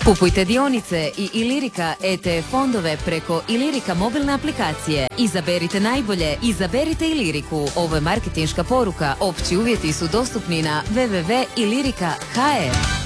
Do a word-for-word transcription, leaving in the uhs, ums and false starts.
Kupujte dionice i Ilirika E T F fondove preko Ilirika mobilne aplikacije. Izaberite najbolje, izaberite Iliriku. Ovo je marketinška poruka. Opći uvjeti su dostupni na w w w tačka ilirika tačka h r.